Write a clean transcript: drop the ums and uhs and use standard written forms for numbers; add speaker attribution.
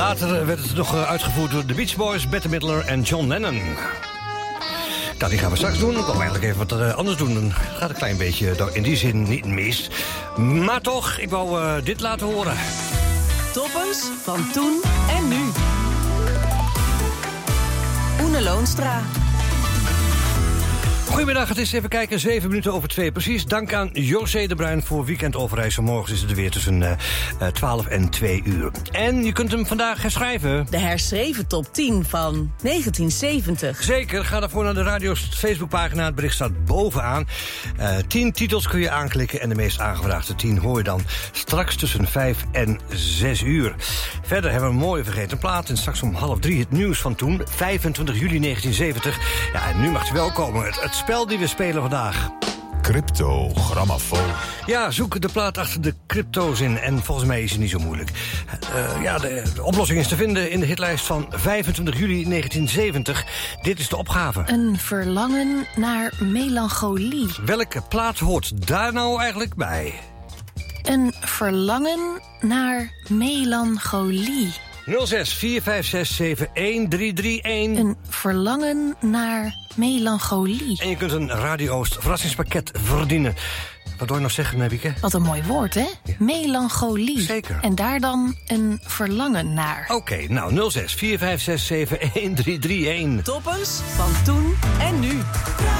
Speaker 1: Later werd het nog uitgevoerd door de Beach Boys, Bette Midler en John Lennon. Nou, die gaan we straks doen. Ik wil eigenlijk even wat anders doen. Dan gaat een klein beetje in die zin niet mis. Maar toch, ik wou dit laten horen.
Speaker 2: Toppers van toen en nu. Oene Loonstra.
Speaker 1: Goedemiddag, het is even kijken, 7 minuten over 2 precies. Dank aan José de Bruin voor Weekend Overijssel. Morgen is het er weer tussen 12 en 2 uur. En je kunt hem vandaag herschrijven.
Speaker 2: De herschreven top 10 van 1970.
Speaker 1: Zeker, ga daarvoor naar de radio's Facebookpagina. Het bericht staat bovenaan. 10 titels kun je aanklikken en de meest aangevraagde 10 hoor je dan straks tussen 5 en 6 uur. Verder hebben we een mooie vergeten plaat. En straks om 2:30 het nieuws van toen, 25 juli 1970. Ja, en nu mag je wel komen. Het spel die we spelen vandaag.
Speaker 3: Cryptogrammofoon.
Speaker 1: Ja, zoek de plaat achter de crypto's in. En volgens mij is het niet zo moeilijk. De oplossing is te vinden in de hitlijst van 25 juli 1970. Dit is de opgave.
Speaker 4: Een verlangen naar melancholie.
Speaker 1: Welke plaat hoort daar nou eigenlijk bij?
Speaker 4: Een verlangen naar melancholie.
Speaker 1: 06 456 71331.
Speaker 4: Een verlangen naar melancholie.
Speaker 1: En je kunt een Radio Oost verrassingspakket verdienen. Wat wil je nog zeggen, Nebike?
Speaker 4: Wat een mooi woord, hè?
Speaker 1: Ja.
Speaker 4: Melancholie.
Speaker 1: Zeker.
Speaker 4: En daar dan een verlangen naar.
Speaker 1: Oké, nou 06 456 71331.
Speaker 2: Toppers van toen en nu.